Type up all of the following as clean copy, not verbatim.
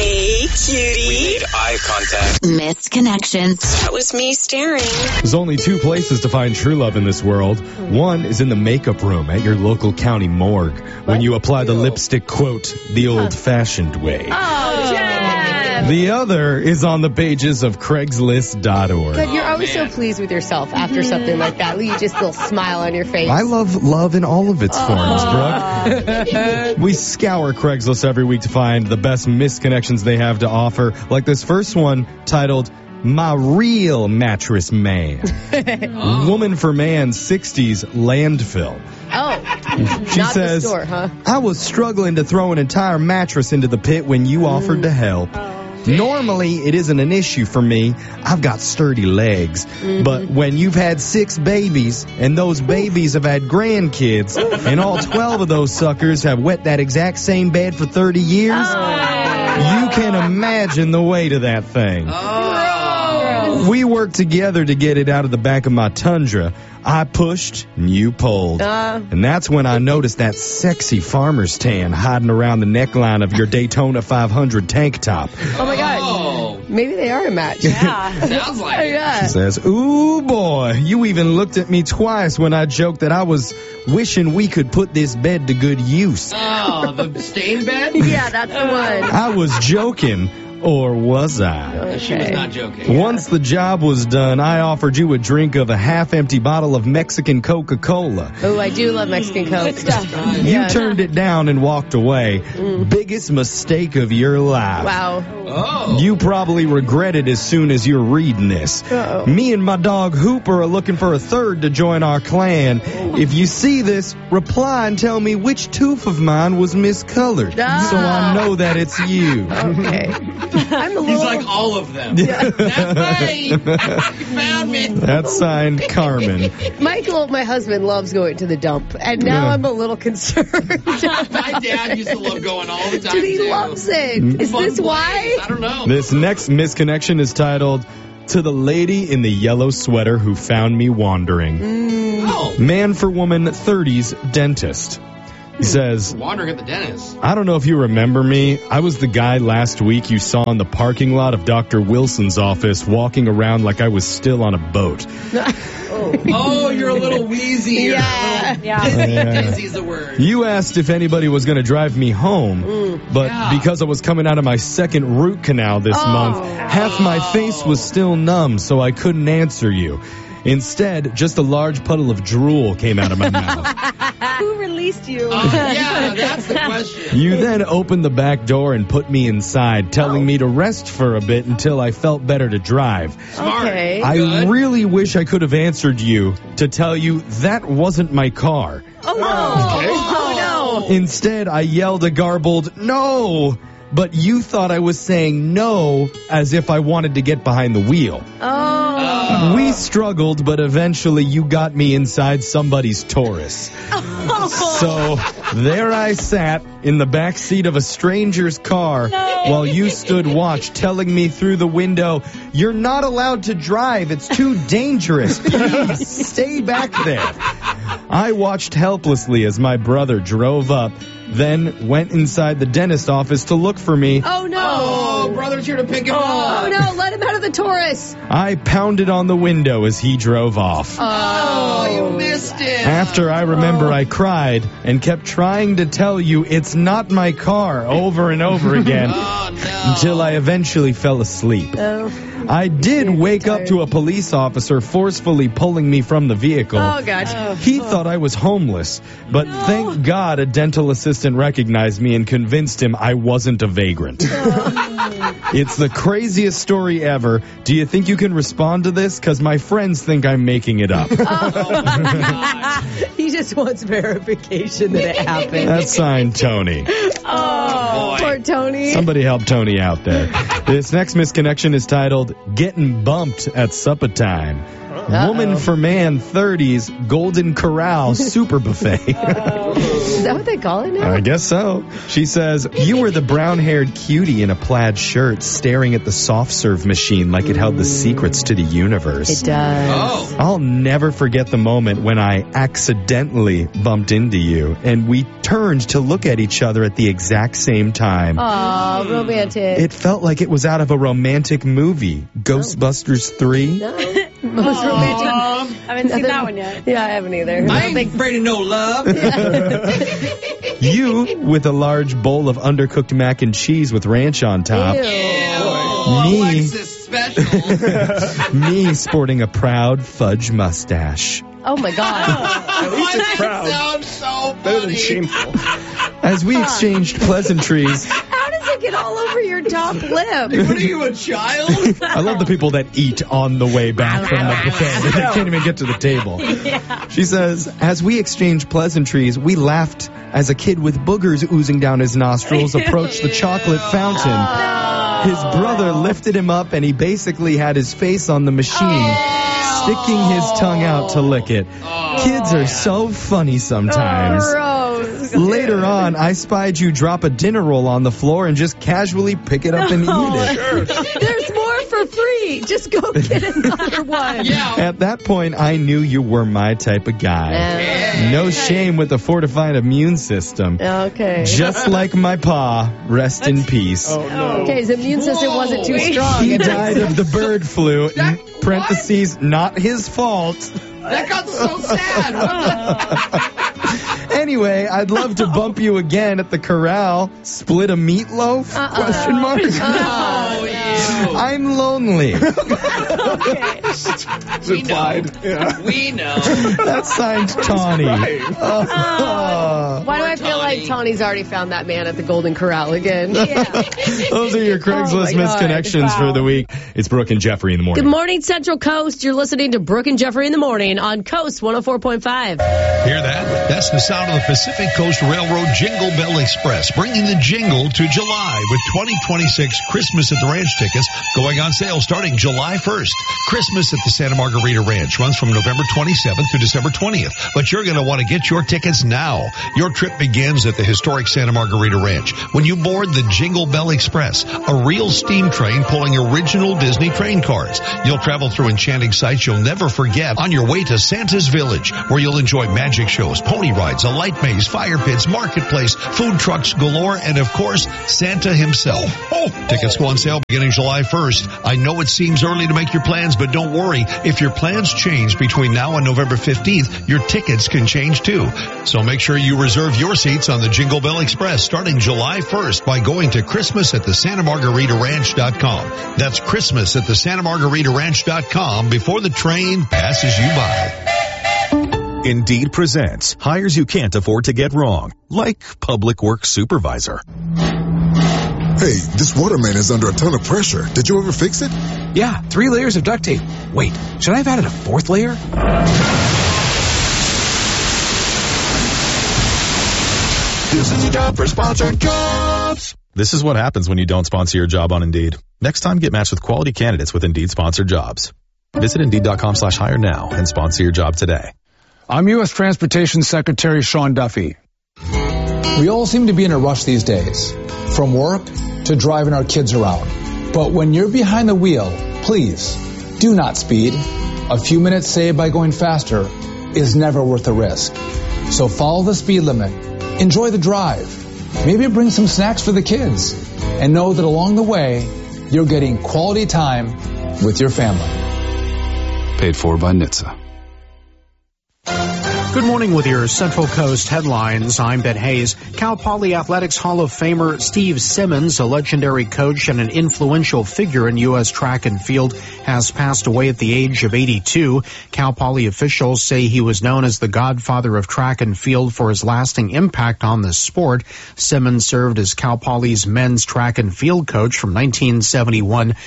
Hey, cutie. We made eye contact. Missed connections. That was me staring. There's only two places to find true love in this world. One is in the makeup room at your local county morgue when you apply the lipstick quote the old-fashioned way. Oh, Jeff. The other is on the pages of Craigslist.org. Good, you're always so pleased with yourself after something like that. You just little smile on your face. I love love in all of its forms, Brooke. We scour Craigslist every week to find the best misconnections they have to offer, like this first one titled My Real Mattress Man. Woman for man, 60s landfill. She not says, the store, huh? I was struggling to throw an entire mattress into the pit when you offered to help. Normally, it isn't an issue for me. I've got sturdy legs. But when you've had 6 babies, and those babies have had grandkids, and all 12 of those suckers have wet that exact same bed for 30 years, you can imagine the weight of that thing. We worked together to get it out of the back of my Tundra. I pushed and you pulled. And that's when I noticed that sexy farmer's tan hiding around the neckline of your Daytona 500 tank top. Oh, my God. Maybe they are a match. Yeah. Sounds like it. Yeah. She says, ooh, boy, you even looked at me twice when I joked that I was wishing we could put this bed to good use. Oh, the stain bed? Yeah, that's the one. I was joking. Or was I? She was not joking. Once the job was done, I offered you a drink of a half-empty bottle of Mexican Coca-Cola. Oh, I do love Mexican Coke. You turned it down and walked away. Biggest mistake of your life. Wow. Oh. You probably regret it as soon as you're reading this. Uh-oh. Me and my dog Hooper are looking for a third to join our clan. If you see this, reply and tell me which tooth of mine was miscolored, so I know that it's you. Okay. I'm a little... He's like all of them. That's right. You found me. That's signed Carmen. Michael, my husband, loves going to the dump, and now I'm a little concerned. My dad used to love going all the time, Dude, he too. loves it. Is Fun this place. why? I don't know. This next misconnection is titled, To the Lady in the Yellow Sweater Who Found Me Wandering. Oh. Man for woman, 30s, dentist. He says, Wandering at the dentist. I don't know if you remember me. I was the guy last week you saw in the parking lot of Dr. Wilson's office walking around like I was still on a boat. Oh, you're a little wheezy. Yeah. Dizzy's the word. You asked if anybody was going to drive me home, but because I was coming out of my second root canal this month, half my face was still numb, so I couldn't answer you. Instead, just a large puddle of drool came out of my mouth. Who released you? Yeah, that's the question. You then opened the back door and put me inside, telling me to rest for a bit until I felt better to drive. Smart. Okay. I really wish I could have answered you to tell you that wasn't my car. Oh, no. Oh, no. Instead, I yelled a garbled, no! But you thought I was saying no as if I wanted to get behind the wheel. Oh. We struggled, but eventually you got me inside somebody's Taurus. So there I sat in the back seat of a stranger's car while you stood watch, telling me through the window, you're not allowed to drive. It's too dangerous. Please stay back there. I watched helplessly as my brother drove up, then went inside the dentist office to look for me. Oh, no. Oh, brother's here to pick him up. Oh, no. Let him out of the Taurus. I pounded on the window as he drove off. Oh, you missed it. After I remember, I cried and kept trying to tell you it's not my car over and over again until I eventually fell asleep. I did wake up to a police officer forcefully pulling me from the vehicle. Oh, God. He thought I was homeless, but thank God a dental assistant recognized me and convinced him I wasn't a vagrant. It's the craziest story ever. Do you think you can respond to this? Because my friends think I'm making it up. He just wants verification that it happened. That's signed Tony. Oh, poor Tony. Somebody help Tony out there. This next misconnection is titled, Getting Bumped at Supper Time. Woman for Man 30s Golden Corral Super Buffet. Is that what they call it now? I guess so. She says, you were the brown-haired cutie in a plaid shirt staring at the soft serve machine like it held the secrets to the universe. It does. I'll never forget the moment when I accidentally bumped into you and we turned to look at each other at the exact same time. Aw, romantic. It felt like it was out of a romantic movie. Ghostbusters 3? No. Most romantic. I haven't seen that one yet. Yeah, I haven't either. I ain't afraid of no love. You with a large bowl of undercooked mac and cheese with ranch on top. Ew. What's this special? Me sporting a proud fudge mustache. Oh, my God. At least it's proud. Sounds so Better than funny. shameful. As we exchanged pleasantries, How does it get all over your top lip? What are you, a child? I love the people that eat on the way back from the buffet. They can't even get to the table. She says, as we exchanged pleasantries, we laughed as a kid with boogers oozing down his nostrils approached the chocolate fountain. His brother lifted him up and he basically had his face on the machine, sticking his tongue out to lick it. Kids are so funny sometimes. Gross. Later on, I spied you drop a dinner roll on the floor and just casually pick it up and eat it. There's more for free. Just go get another one. Yeah. At that point, I knew you were my type of guy. No shame with a fortified immune system. Okay. Just like my pa, rest in peace. Oh, no. Okay, his immune system wasn't too strong. He died of the bird flu, in parentheses, not his fault. That got so sad. Anyway, I'd love to bump you again at the corral. Split a meatloaf? Question mark. Oh, ew. I'm lonely. It's implied. Yeah. We know. That's signed Tawny. Right. Why do I feel like Tawny's already found that man at the Golden Corral again? Those are your Craigslist Oh, my God. misconnections for the week. It's Brooke and Jeffrey in the morning. Good morning, Central Coast. You're listening to Brooke and Jeffrey in the morning on Coast 104.5. Hear that? That's the sound of the Pacific Coast Railroad Jingle Bell Express, bringing the jingle to July with 2026 Christmas at the Ranch tickets going on sale starting July 1st. Christmas at the Santa Margarita Ranch runs from November 27th to December 20th, but you're going to want to get your tickets now. Your trip begins at the historic Santa Margarita Ranch when you board the Jingle Bell Express, a real steam train pulling original Disney train cars. You'll travel through enchanting sights you'll never forget on your way to Santa's Village, where you'll enjoy magic shows, pony rides, a light maze, fire pits, marketplace, food trucks galore, and of course, Santa himself. Tickets go on sale beginning July 1st. I know it seems early to make your plans, but don't worry. If your plans change between now and November 15th, your tickets can change too. So make sure you reserve your seats on the Jingle Bell Express starting July 1st by going to christmasatthesantamargaritaranch.com. That's Christmas at thesantamargaritaranch.com before the train passes you by. Indeed presents hires you can't afford to get wrong, like public works supervisor. Hey, this waterman is under a ton of pressure. Did you ever fix it? Yeah, 3 layers of duct tape. Wait, should I have added a 4th layer? This is a job for Sponsored Jobs. This is what happens when you don't sponsor your job on Indeed. Next time, get matched with quality candidates with Indeed Sponsored Jobs. Visit Indeed.com/hire now and sponsor your job today. I'm U.S. Transportation Secretary Sean Duffy. We all seem to be in a rush these days, from work to driving our kids around. But when you're behind the wheel, please do not speed. A few minutes saved by going faster is never worth the risk. So follow the speed limit, enjoy the drive, maybe bring some snacks for the kids, and know that along the way, you're getting quality time with your family. Paid for by NHTSA. Good morning with your Central Coast headlines. I'm Ben Hayes. Cal Poly Athletics Hall of Famer Steve Simmons, a legendary coach and an influential figure in U.S. track and field, has passed away at the age of 82. Cal Poly officials say he was known as the godfather of track and field for his lasting impact on the sport. Simmons served as Cal Poly's men's track and field coach from 1971 to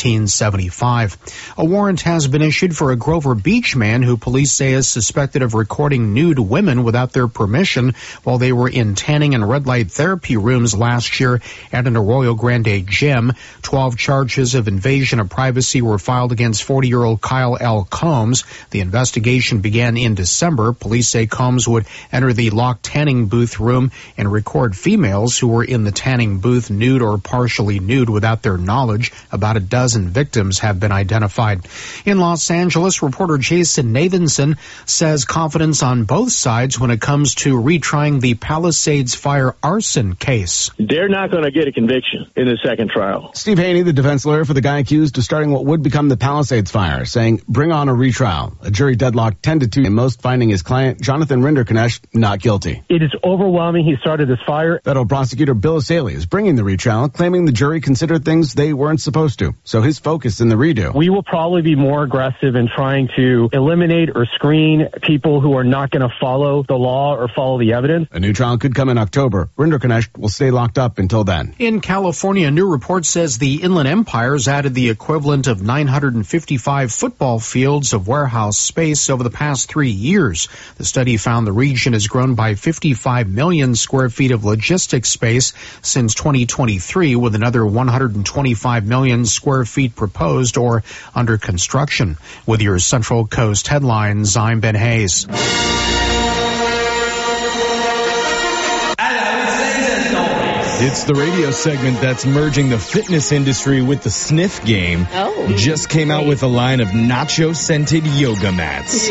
1975. A warrant has been issued for a Grover Beach man who police say is suspected of recording recording nude women without their permission while they were in tanning and red light therapy rooms last year at an Arroyo Grande gym. 12 charges of invasion of privacy were filed against 40-year-old Kyle L. Combs. The investigation began in December. Police say Combs would enter the locked tanning booth room and record females who were in the tanning booth nude or partially nude without their knowledge. About a dozen victims have been identified. In Los Angeles, reporter Jason Nathanson says confidence on both sides when it comes to retrying the Palisades fire arson case. They're not going to get a conviction in the second trial. Steve Haney, the defense lawyer for the guy accused of starting what would become the Palisades fire, saying, bring on a retrial. A jury deadlocked 10-2, and most finding his client, Jonathan Rinderknecht, not guilty. It is overwhelming he started this fire. Federal prosecutor Bill Asaley is bringing the retrial, claiming the jury considered things they weren't supposed to. So his focus in the redo. We will probably be more aggressive in trying to eliminate or screen people who are not going to follow the law or follow the evidence. A new trial could come in October. Rinderknecht will stay locked up until then. In California, a new report says the Inland Empire's added the equivalent of 955 football fields of warehouse space over the past 3 years. The study found the region has grown by 55 million square feet of logistics space since 2023, with another 125 million square feet proposed or under construction. With your Central Coast headlines, I'm Ben Hayes. It's the radio segment that's merging the fitness industry with the sniff game. Oh. Just came out with a line of nacho-scented yoga mats.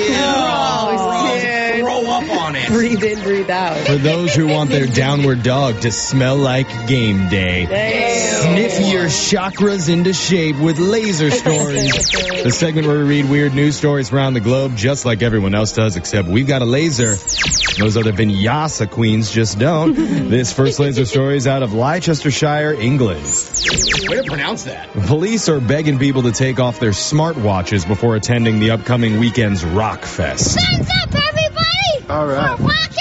Throw up on it. Breathe in, breathe out. For those who want their downward dog to smell like game day. Sniff your chakras into shape with laser stories. The segment where we read weird news stories around the globe just like everyone else does, except we've got a laser. Those other vinyasa queens just don't. This first laser story is out of Leicestershire, England. Way to pronounce that. Police are begging people to take off their smartwatches before attending the upcoming weekend's Rock Fest. Hands up, everybody! All right.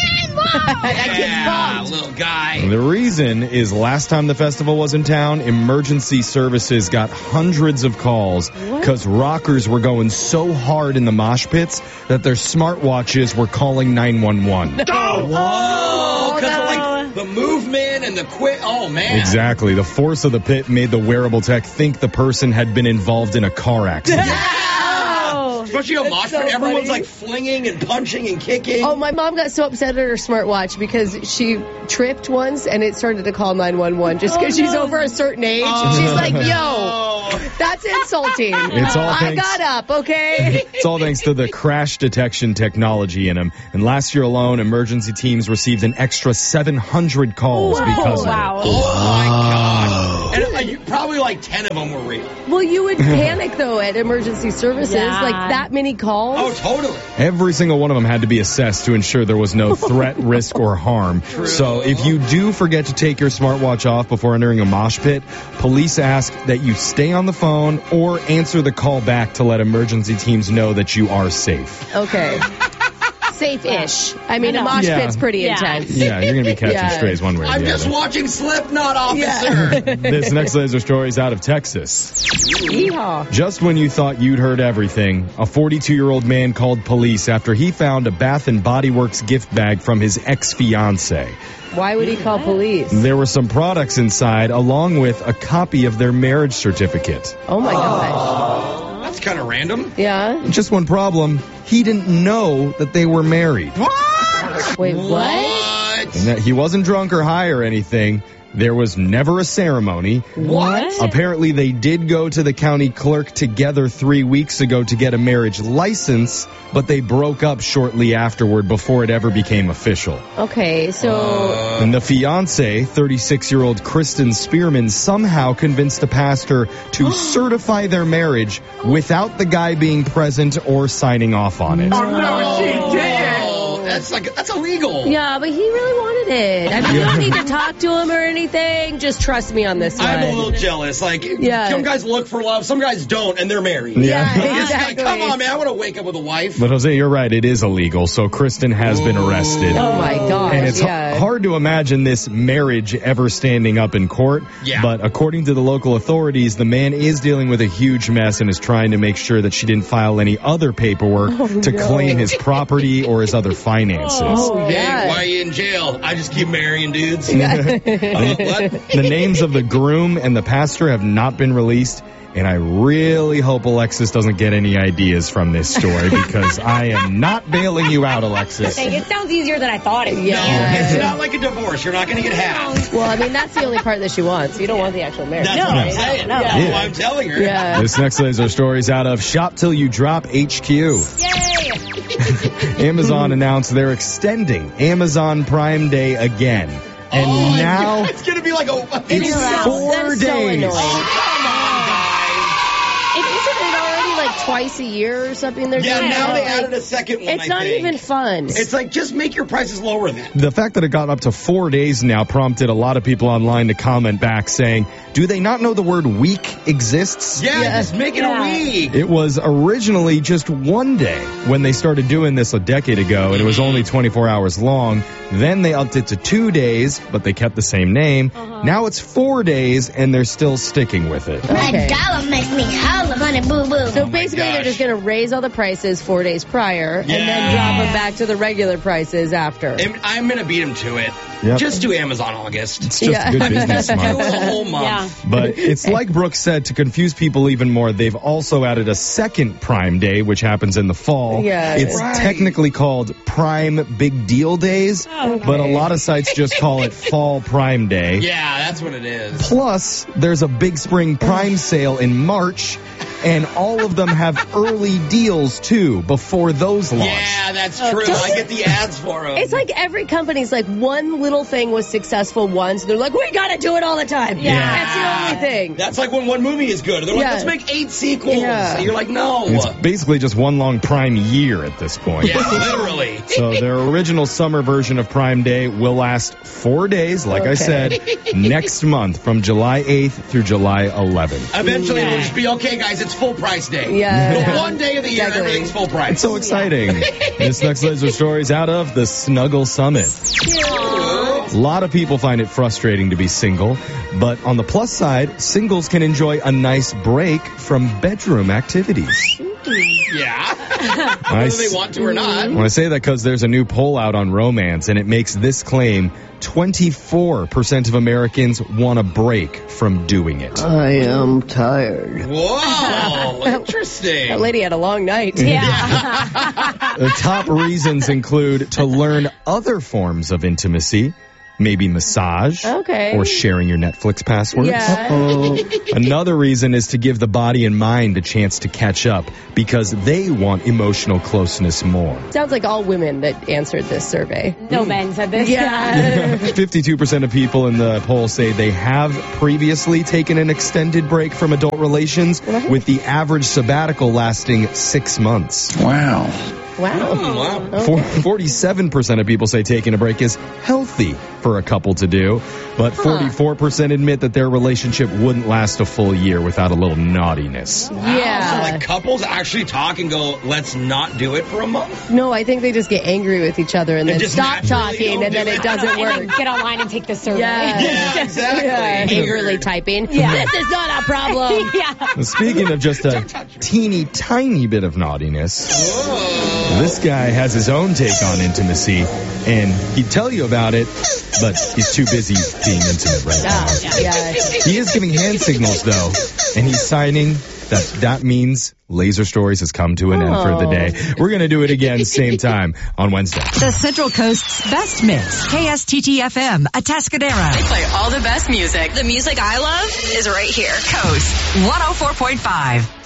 Yeah, little guy. The reason is last time the festival was in town, emergency services got hundreds of calls because rockers were going so hard in the mosh pits that their smartwatches were calling 911. Oh, because of like the movement and the quick. Oh, man. Exactly. The force of the pit made the wearable tech think the person had been involved in a car accident. Especially a mosh pit, everyone's like flinging and punching and kicking. Oh, my mom got so upset at her smartwatch because she tripped once and it started to call 911 just because she's over a certain age. She's like, yo, that's insulting. I got up, okay? It's all thanks to the crash detection technology in them. And last year alone, emergency teams received an extra 700 calls because of it. Oh, my God. And probably like 10 of them were real. Well, you would panic, though, at emergency services. Like that many calls. Oh, totally. Every single one of them had to be assessed to ensure there was no threat, risk, or harm. True. So if you do forget to take your smartwatch off before entering a mosh pit, police ask that you stay on the phone or answer the call back to let emergency teams know that you are safe. Okay. Safe-ish. I mean, a mosh pit's pretty intense. Yeah, you're going to be catching strays one way or the other. I'm just watching Slipknot, officer. This next laser story is out of Texas. Yeehaw. Just when you thought you'd heard everything, a 42-year-old man called police after he found a Bath & Body Works gift bag from his ex-fiancée. Why would he call police? There were some products inside, along with a copy of their marriage certificate. Oh, my gosh. That's kind of random. Yeah. Just one problem. He didn't know that they were married. What? Wait, what? And that he wasn't drunk or high or anything. There was never a ceremony. What? Apparently, they did go to the county clerk together 3 weeks ago to get a marriage license, but they broke up shortly afterward before it ever became official. Okay, so... And the fiancée, 36-year-old Kristen Spearman, somehow convinced the pastor to certify their marriage without the guy being present or signing off on it. Oh, no, she did. that's illegal. Yeah, but he really wanted it. I mean, you don't need to talk to him or anything. Just trust me on this one. I'm a little jealous. Like, some guys look for love, some guys don't, and they're married. Yeah, exactly. Come on, man. I want to wake up with a wife. But Jose, you're right. It is illegal. So Kristen has been arrested. Oh my gosh. And it's hard to imagine this marriage ever standing up in court. Yeah. But according to the local authorities, the man is dealing with a huge mess and is trying to make sure that she didn't file any other paperwork to claim his property or his other finances. Hey, why are you in jail? I just keep marrying dudes. The names of the groom and the pastor have not been released. And I really hope Alexis doesn't get any ideas from this story because I am not bailing you out, Alexis. Dang, it sounds easier than I thought it would. Yeah. It's not like a divorce. You're not going to get half. Well, I mean, that's the only part that she wants. You don't want the actual marriage. That's what I'm saying. That's what I'm telling her. Yeah. This next laser story is out of Shop Till You Drop HQ. Yay! Amazon announced they're extending Amazon Prime Day again. And now it's going to be like it's 4 days. Twice a year or something they're doing. Now they added a second one. It's not even fun. It's like, just make your prices lower then. The fact that it got up to 4 days now prompted a lot of people online to comment back saying, do they not know the word week exists? Yeah, just make it a week. It was originally just 1 day when they started doing this a decade ago, and it was only 24 hours long. Then they upped it to 2 days, but they kept the same name. Now it's 4 days, and they're still sticking with it. Okay. $1 makes me holla, honey, boo-boo. So basically, they're just going to raise all the prices 4 days prior and then drop them back to the regular prices after. And I'm going to beat them to it. Yep. Just do Amazon August. It's just a good business month. Do a whole month. Yeah. But it's like Brooke said, to confuse people even more, they've also added a second Prime Day, which happens in the fall. Yeah, it's technically called Prime Big Deal Days, but a lot of sites just call it Fall Prime Day. Yeah, that's what it is. Plus, there's a big spring Prime sale in March, and all of them have early deals, too, before those launch. Yeah, that's true. I get the ads for them. It's like every company's like, one little thing was successful once. They're like, we got to do it all the time. Yeah. That's the only thing. That's like when one movie is good. They're like, let's make 8 sequels. Yeah. You're like, no. It's basically just one long Prime year at this point. Yeah, literally. So their original summer version of Prime Day will last 4 days, like I said, next month from July 8th through July 11th. Eventually it'll just be, okay, guys, it's full price day. Yeah. The 1 day of the year, everything's full price. It's so exciting. This next laser story is out of the Snuggle Summit. A lot of people find it frustrating to be single, but on the plus side, singles can enjoy a nice break from bedroom activities. Yeah. Whether they want to or not. Well, I say that because there's a new poll out on romance, and it makes this claim: 24% of Americans want a break from doing it. I am tired. Whoa, interesting. That lady had a long night. Yeah. The top reasons include to learn other forms of intimacy, maybe massage, or sharing your Netflix passwords. Yeah. Another reason is to give the body and mind a chance to catch up because they want emotional closeness more. Sounds like all women that answered this survey. No men said this. Yeah. 52% of people in the poll say they have previously taken an extended break from adult relations, with the average sabbatical lasting 6 months. Wow. Wow. 47% of people say taking a break is healthy for a couple to do, but 44% admit that their relationship wouldn't last a full year without a little naughtiness. Yeah. So like couples actually talk and go, let's not do it for a month? No, I think they just get angry with each other and then just stop talking, and then it doesn't work. And then get online and take the survey. Yeah, exactly. Angrily typing. Yeah. This is not a problem. Yeah. Speaking of just a teeny tiny bit of naughtiness, this guy has his own take on intimacy, and he'd tell you about it, but he's too busy being intimate right now. Yeah. He is giving hand signals, though, and he's signing that means Laser Stories has come to an end for the day. We're going to do it again same time on Wednesday. The Central Coast's best mix, KSTT-FM, Atascadero. They play all the best music. The music I love is right here. Coast 104.5.